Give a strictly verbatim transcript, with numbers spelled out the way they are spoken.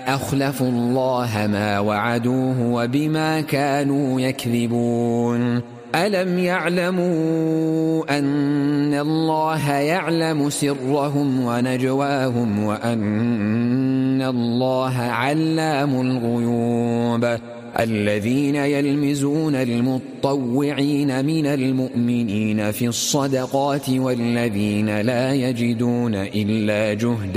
أخلفوا الله ما وعدوه وبما كانوا يكذبون ألم يعلموا أن الله يعلم سرهم ونجواهم وأن الله علام الغيوب الذين يلمزون المطوعين من المؤمنين في الصدقات والذين لا يجدون إلا جهدا